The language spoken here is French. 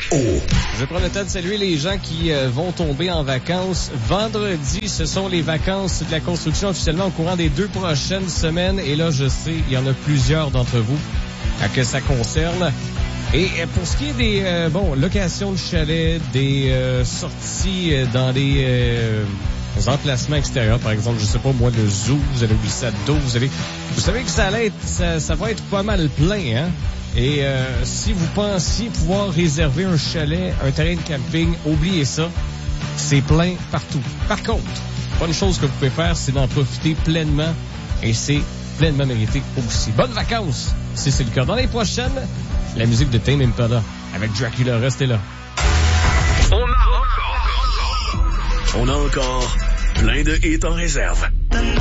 Je vais prendre le temps de saluer les gens qui vont tomber en vacances. Vendredi, ce sont les vacances de la construction officiellement au courant des 2 prochaines semaines. Et là, je sais, il y en a plusieurs d'entre vous à que ça concerne. Et pour ce qui est des locations de chalets, des sorties dans des emplacements extérieurs, par exemple, je sais pas moi, le zoo, vous avez vu ça d'eau, vous savez que ça va être pas mal plein, hein? Et si vous pensiez pouvoir réserver un chalet, un terrain de camping, oubliez ça, c'est plein partout. Par contre, bonne chose que vous pouvez faire, c'est d'en profiter pleinement, et c'est pleinement mérité aussi. Bonnes vacances, si c'est le cas. Dans les prochaines, la musique de Tame Impala avec Dracula, restez là. On a encore plein de hits en réserve.